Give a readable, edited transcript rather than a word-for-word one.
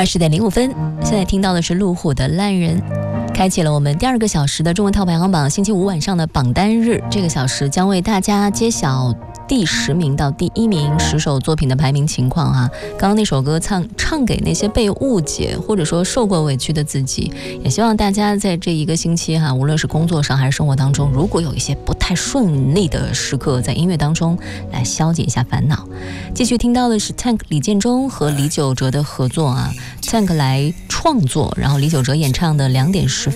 20:05，现在听到的是路虎的烂人，开启了我们第2个小时的中文套排行榜星期五晚上的榜单日。这个小时将为大家揭晓第10名到第1名10首作品的排名情况啊。刚刚那首歌唱给那些被误解或者说受过委屈的自己，也希望大家在这一个星期哈，无论是工作上还是生活当中，如果有一些不太顺利的时刻，在音乐当中来消解一下烦恼。继续听到的是 Tank 李建中和李玖哲的合作啊， Tank 来创作，然后李玖哲演唱的2点10